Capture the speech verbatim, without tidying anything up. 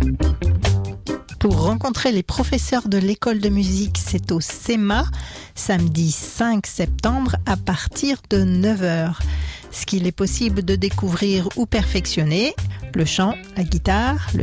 Pour rencontrer les professeurs de l'école de musique, c'est au C E M A, samedi cinq septembre à partir de neuf heures. Ce qu'il est possible de découvrir ou perfectionner, le chant, la guitare, le